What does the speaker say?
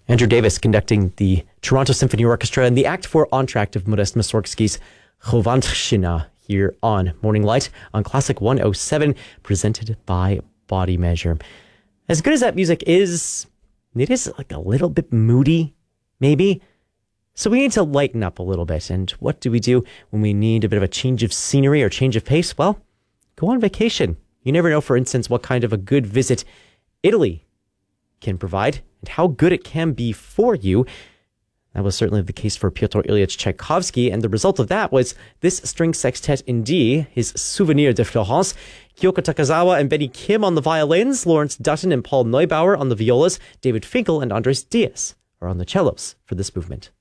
Andrew Davis conducting the Toronto Symphony Orchestra in the Act 4 entr'acte of Modest Mussorgsky's Chovanshchina here on Morning Light on Classic 107, presented by Body Measure. As good as that music is, it is like a little bit moody, maybe. So we need to lighten up a little bit. And what do we do when we need a bit of a change of scenery or change of pace? Well, go on vacation. You never know, for instance, what kind of a good visit Italy can provide and how good it can be for you. That was certainly the case for Pyotr Ilyich Tchaikovsky, and the result of that was this string sextet in D, his Souvenir de Florence. Kyoko Takazawa and Benny Kim on the violins, Lawrence Dutton and Paul Neubauer on the violas, David Finkel and Andres Diaz are on the cellos for this movement.